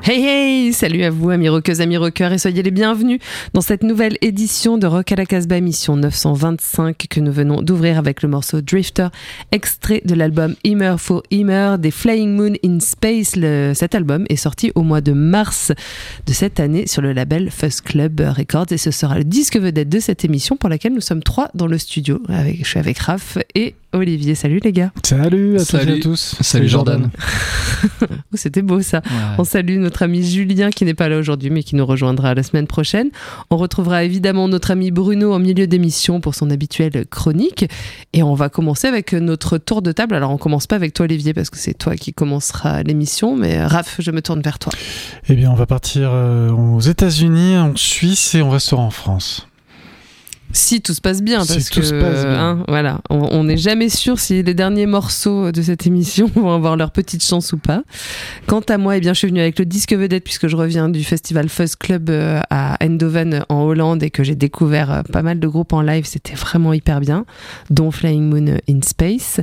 Hey hey, salut à vous amis rockeuses, amis rockeurs et soyez les bienvenus dans cette nouvelle édition de Rock à la Casbah, émission 925 que nous venons d'ouvrir avec le morceau Drifter, extrait de l'album Immer for Immer des Flying Moon in Space. Cet album est sorti au mois de mars de cette année sur le label Fuzz Club Records et ce sera le disque vedette de cette émission pour laquelle nous sommes 3 dans le studio. Je suis avec Raph et Olivier. Salut les gars. Salut à toutes et à tous. Salut Jordan. Oh, c'était beau ça. Ouais. On salue notre ami Julien qui n'est pas là aujourd'hui mais qui nous rejoindra la semaine prochaine. On retrouvera évidemment notre ami Bruno en milieu d'émission pour son habituelle chronique et on va commencer avec notre tour de table. Alors on commence pas avec toi Olivier parce que c'est toi qui commencera l'émission, mais Raph, je me tourne vers toi. Eh bien on va partir aux États-Unis, en Suisse et on restera en France. Si tout se passe bien, parce si tout se passe bien. Voilà, on n'est jamais sûr si les derniers morceaux de cette émission vont avoir leur petite chance ou pas. Quant à moi, eh bien, je suis venue avec le disque vedette puisque je reviens du festival Fuzz Club à Eindhoven en Hollande et que j'ai découvert pas mal de groupes en live. C'était vraiment hyper bien, dont Flying Moon in Space.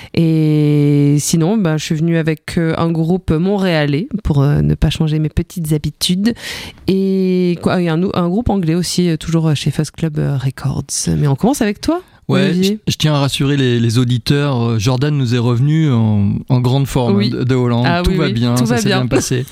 Et sinon, je suis venue avec un groupe montréalais pour ne pas changer mes petites habitudes. Et un groupe anglais aussi, toujours chez Fuzz Club Records. Mais on commence avec toi. Ouais, je tiens à rassurer les auditeurs. Jordan nous est revenu en grande forme de Hollande. Ah, tout va bien, tout ça va s'est bien passé.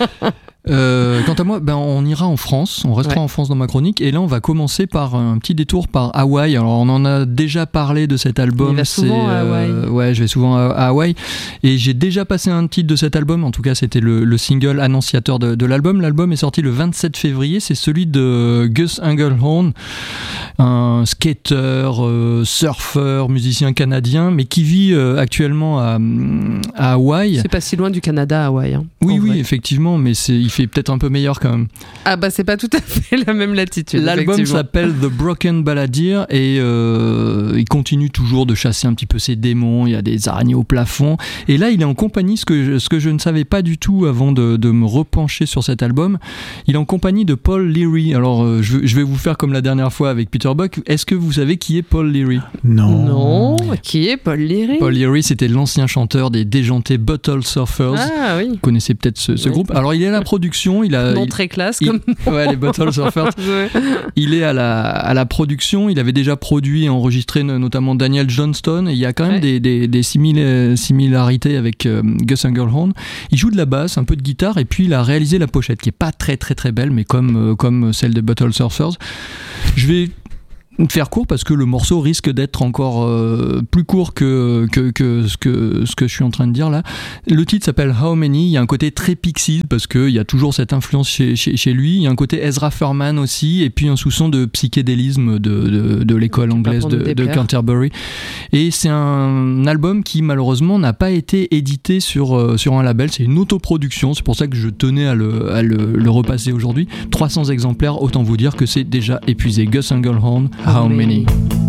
Quant à moi, on ira en France, on restera en France dans ma chronique et là on va commencer par un petit détour par Hawaï. Alors on en a déjà parlé de cet album. Il va souvent à Hawaï. Ouais, je vais souvent à Hawaï et j'ai déjà passé un titre de cet album, en tout cas c'était le single annonciateur de l'album. L'album est sorti le 27 février, c'est celui de Gus Engelhorn, un skater, surfeur, musicien canadien mais qui vit actuellement à Hawaï. C'est pas si loin du Canada à Hawaï. Oui, effectivement, mais il fait peut-être un peu meilleur quand même. Ah c'est pas tout à fait la même latitude. L'album s'appelle The Broken Balladeer et il continue toujours de chasser un petit peu ses démons, il y a des araignées au plafond et là il est en compagnie, ce que je ne savais pas du tout avant de me repencher sur cet album, il est en compagnie de Paul Leary. Alors je vais vous faire comme la dernière fois avec Peter Buck. Est-ce que vous savez qui est Paul Leary? Non. Qui est Paul Leary? Paul Leary, c'était l'ancien chanteur des déjantés Bottle Surfers. Ah oui. Vous connaissez peut-être ce groupe. Alors il est à la production, très classe comme ouais, les Bottle Surfers. Ouais. Il est à la production, il avait déjà produit et enregistré notamment Daniel Johnston et il y a quand même des similarités avec Gus Engelhorn. Il joue de la basse, un peu de guitare et puis il a réalisé la pochette qui est pas très très très belle mais comme celle de Bottle Surfers. Je vais faire court parce que le morceau risque d'être encore plus court que ce que je suis en train de dire là. Le titre s'appelle How Many. Il y a un côté très Pixies parce qu'il y a toujours cette influence chez lui. Il y a un côté Ezra Furman aussi et puis un soupçon de psychédélisme de l'école anglaise de Canterbury. Et c'est un album qui malheureusement n'a pas été édité sur un label. C'est une autoproduction. C'est pour ça que je tenais à le repasser aujourd'hui. 300 exemplaires, autant vous dire que c'est déjà épuisé. Gus Engelhorn, How Many?